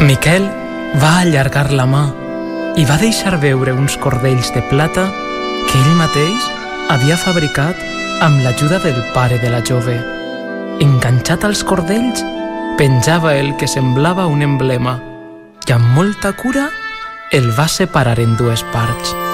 Miquel va allargar la mà i va deixar veure uns cordells de plata que ell mateix havia fabricat amb l'ajuda del pare de la jove. Enganxat als cordells, penjava el que semblava un emblema i amb molta cura el va separar en dues parts.